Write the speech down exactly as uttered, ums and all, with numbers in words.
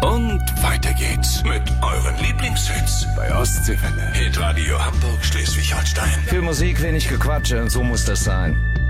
Und weiter geht's mit euren Lieblingshits bei Ostseewelle. Hitradio Hamburg, Schleswig-Holstein. Für Musik wenig Gequatsche, so muss das sein.